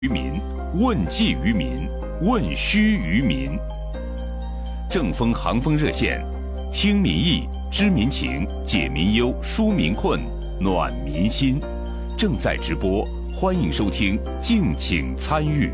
于民，问计于民，问需于民。正风航风热线，听民意，知民情，解民忧，纾民困，暖民心。正在直播，欢迎收听，敬请参与。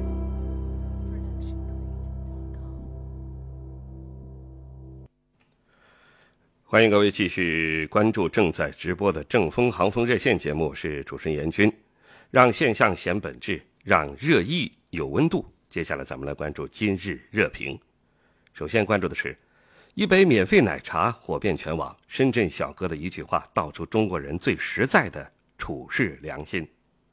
欢迎各位继续关注正在直播的正风航风热线节目，是主持人严军。让现象显本质，让热议有温度。接下来咱们来关注今日热评。首先关注的是一杯免费奶茶火遍全网，深圳小哥的一句话道出中国人最实在的处世良心。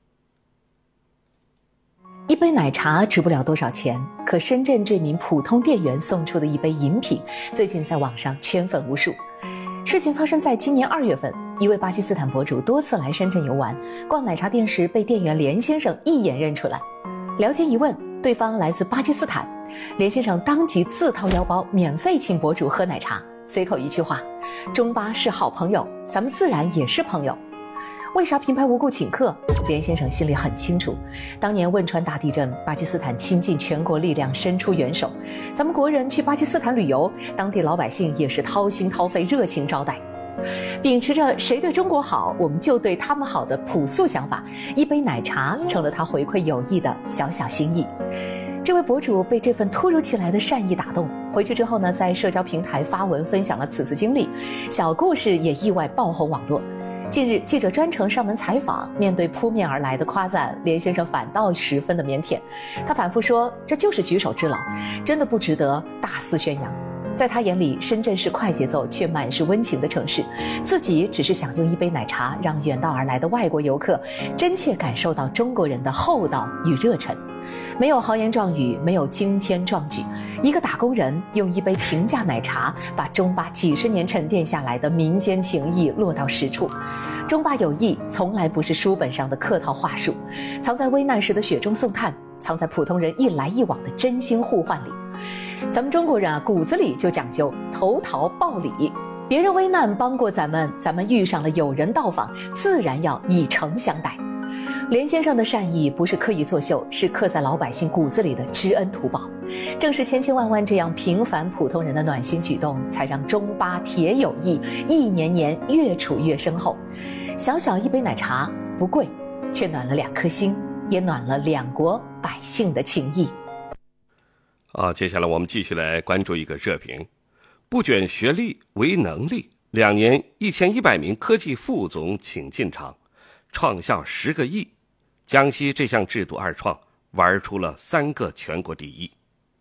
一杯奶茶值不了多少钱，可深圳这名普通店员送出的一杯饮品，最近在网上圈粉无数。事情发生在今年2月份，一位巴基斯坦博主多次来深圳游玩，逛奶茶店时被店员连先生一眼认出来。聊天一问，对方来自巴基斯坦，连先生当即自掏腰包免费请博主喝奶茶，随口一句话：中巴是好朋友，咱们自然也是朋友。为啥平白无故请客？连先生心里很清楚，当年汶川大地震，巴基斯坦倾尽全国力量伸出援手，咱们国人去巴基斯坦旅游，当地老百姓也是掏心掏肺热情招待。秉持着谁对中国好我们就对他们好的朴素想法，一杯奶茶成了他回馈友谊的小小心意。这位博主被这份突如其来的善意打动，回去之后呢，在社交平台发文分享了此次经历，小故事也意外爆红网络。近日记者专程上门采访，面对扑面而来的夸赞，连先生反倒十分的腼腆。他反复说，这就是举手之劳，真的不值得大肆宣扬。在他眼里，深圳是快节奏却满是温情的城市，自己只是想用一杯奶茶，让远道而来的外国游客真切感受到中国人的厚道与热忱。没有豪言壮语，没有惊天壮举，一个打工人用一杯平价奶茶，把中巴几十年沉淀下来的民间情谊落到实处。中巴友谊从来不是书本上的客套话术，藏在危难时的雪中送炭，藏在普通人一来一往的真心互换里。咱们中国人啊，骨子里就讲究投桃报李，别人危难帮过咱们遇上了友人到访，自然要以诚相待。连先生的善意不是刻意作秀，是刻在老百姓骨子里的知恩图报。正是千千万万这样平凡普通人的暖心举动，才让中巴铁友谊一年年越处越深厚。小小一杯奶茶不贵，却暖了2颗心，也暖了两国百姓的情谊。 接下来我们继续来关注一个热评：不卷学历唯能力，2年1100名科技副总请进场，创校10个亿。江西这项制度二创，玩出了3个全国第一。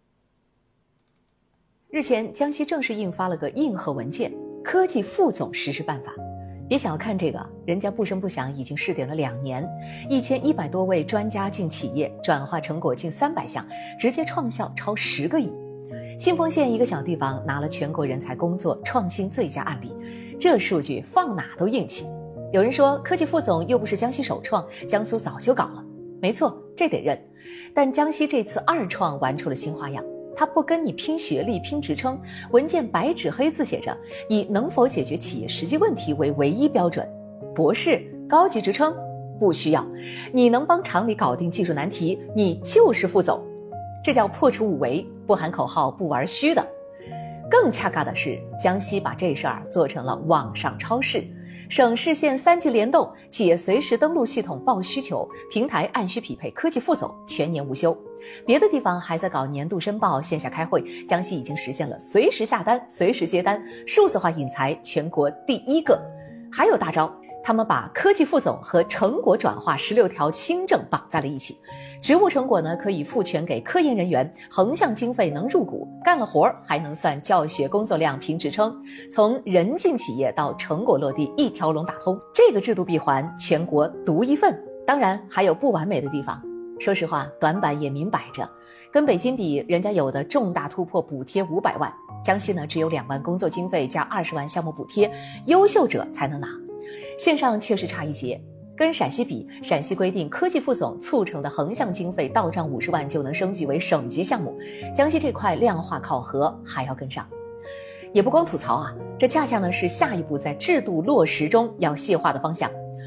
日前，江西正式印发了个硬核文件《科技副总实施办法》。别小看这个，人家不声不响已经试点了2年，1100多位专家进企业，转化成果近300项，直接创效超10个亿。新丰县一个小地方拿了全国人才工作创新最佳案例，这数据放哪都硬气。有人说科技副总又不是江西首创，江苏早就搞了。没错，这得认。但江西这次二创玩出了新花样，他不跟你拼学历拼职称，文件白纸黑字写着以能否解决企业实际问题为唯一标准。博士高级职称不需要，你能帮厂里搞定技术难题，你就是副总。这叫破除5维，不喊口号不玩虚的。更恰尬的是，江西把这事儿做成了网上超市，省市县3级联动，企业随时登录系统报需求，平台按需匹配科技副总，全年无休。别的地方还在搞年度申报、线下开会，江西已经实现了随时下单、随时接单，数字化引才全国第1个。还有大招，他们把科技副总和成果转化16条新政绑在了一起。职务成果呢，可以赋权给科研人员，横向经费能入股，干了活还能算教学工作量评职称，从人进企业到成果落地一条龙打通，这个制度闭环全国独一份。当然还有不完美的地方，说实话短板也明摆着，跟北京比，人家有的重大突破补贴500万，江西呢只有2万工作经费加20万项目补贴，优秀者才能拿。线上确实差一截，跟陕西比，陕西规定科技副总促成的横向经费到账50万就能升级为省级项目，江西这块量化考核还要跟上。也不光吐槽啊，这恰恰呢是下一步在制度落实中要细化的方向。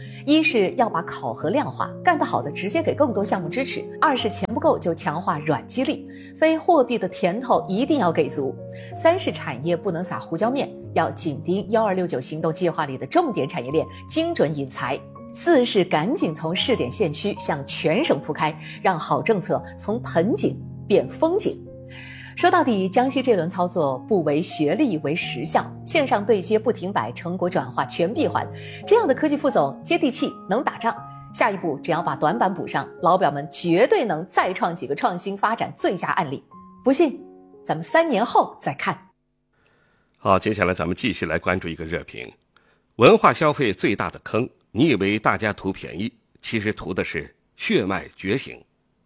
一是要把考核量化，干得好的直接给更多项目支持；二是钱不够就强化软激励，非货币的甜头一定要给足；三是产业不能撒胡椒面，要紧盯1269行动计划里的重点产业链，精准引才；四是赶紧从试点县区向全省铺开，让好政策从盆景变风景。说到底，江西这轮操作不为学历，为实效，线上对接不停摆，成果转化全闭环，这样的科技副总接地气，能打仗。下一步只要把短板补上，老表们绝对能再创几个创新发展最佳案例。不信，咱们3年后再看。 好，接下来咱们继续来关注一个热评：文化消费最大的坑，你以为大家图便宜，其实图的是血脉觉醒。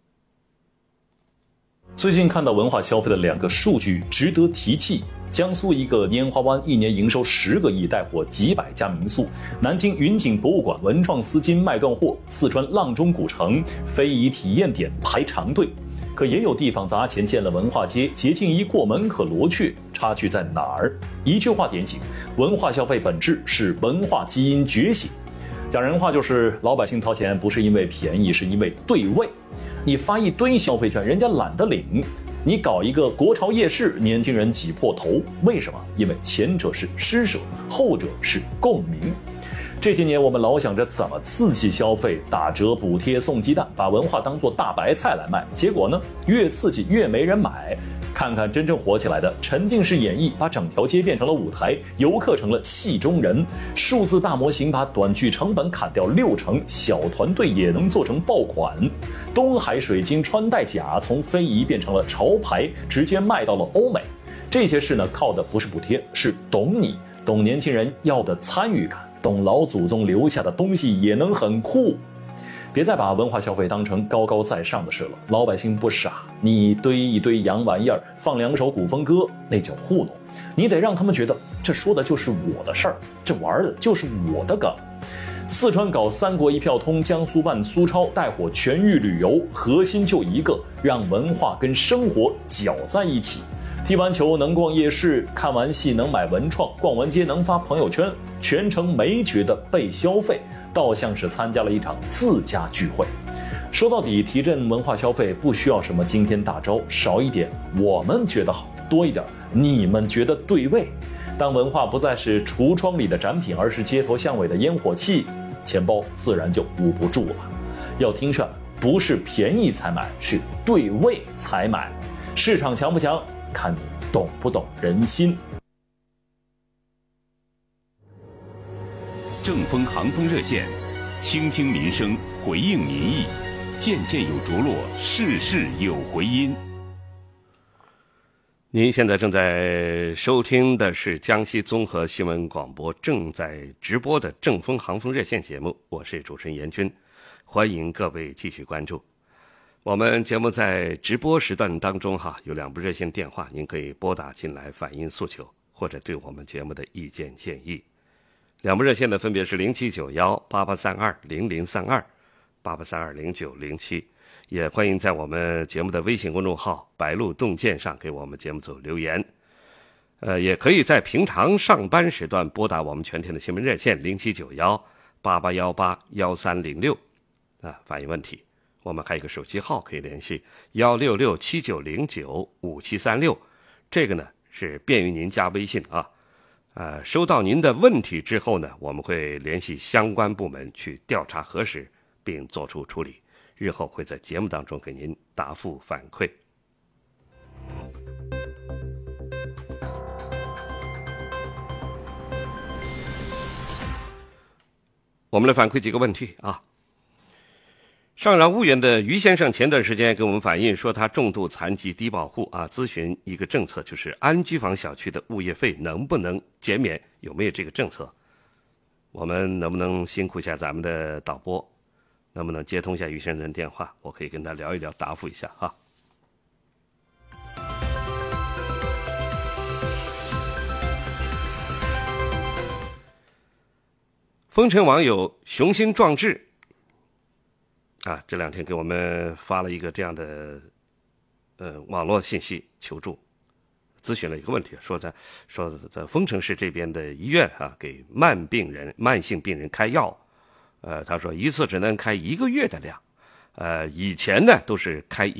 最近看到文化消费的2个数据值得提气。江苏一个拈花湾1年营收10个亿，带火几百家民宿；南京云锦博物馆文创丝巾卖断货；四川阆中古城非遗体验点排长队。可也有地方砸钱建了文化街，捷径一过门可罗雀，差距在哪儿？一句话点醒：文化消费本质是文化基因觉醒。讲人话就是老百姓掏钱不是因为便宜，是因为对味。你发一堆消费券，人家懒得领；你搞一个国潮夜市，年轻人挤破头。为什么？因为前者是施舍，后者是共鸣。这些年我们老想着怎么刺激消费，打折补贴送鸡蛋，把文化当作大白菜来卖，结果呢，越刺激越没人买。看看真正火起来的沉浸式演绎，把整条街变成了舞台，游客成了戏中人；数字大模型把短剧成本砍掉60%，小团队也能做成爆款；东海水晶穿戴甲从非遗变成了潮牌，直接卖到了欧美。这些事呢，靠的不是补贴，是懂你，懂年轻人要的参与感，懂老祖宗留下的东西也能很酷。别再把文化消费当成高高在上的事了，老百姓不傻，你堆一堆洋玩意儿，放2首古风歌，那叫糊弄。你得让他们觉得这说的就是我的事儿，这玩的就是我的梗。四川搞3国1票通，江苏办苏超带火全域旅游，核心就一个，让文化跟生活搅在一起。踢完球能逛夜市，看完戏能买文创，逛完街能发朋友圈，全程没觉得被消费，倒像是参加了一场自家聚会。说到底，提振文化消费不需要什么惊天大招，少一点我们觉得好，多一点你们觉得对味。当文化不再是橱窗里的展品，而是街头巷尾的烟火气，钱包自然就捂不住了。要听劝，不是便宜才买，是对味才买。市场强不强，看你懂不懂人心。 正风航风热线，倾听民生，回应民意，件件有着落，事事有回音。 您现在正在收听的是江西综合新闻广播正在直播的正风航风热线节目，我是主持人严军，欢迎各位继续关注。我们节目在直播时段当中有2部热线电话，您可以拨打进来反映诉求或者对我们节目的意见建议。2部热线呢分别是079188320032 88320907，也欢迎在我们节目的微信公众号白鹿洞见上给我们节目组留言。也可以在平常上班时段拨打我们全天的新闻热线079188181306反映问题。我们还有一个手机号可以联系16679095736，这个呢是便于您加微信收到您的问题之后呢，我们会联系相关部门去调查核实并做出处理，日后会在节目当中给您答复反馈。我们来反馈几个问题上饶婺源的于先生前段时间给我们反映说，他重度残疾低保户咨询一个政策，就是安居房小区的物业费能不能减免，有没有这个政策？我们能不能辛苦一下咱们的导播，能不能接通一下于先生的电话，我可以跟他聊一聊，答复一下风尘网友雄心壮志这2天给我们发了一个这样的网络信息求助，咨询了一个问题，说在丰城市这边的医院给慢性病人开药他说一次只能开1个月的量，以前呢都是开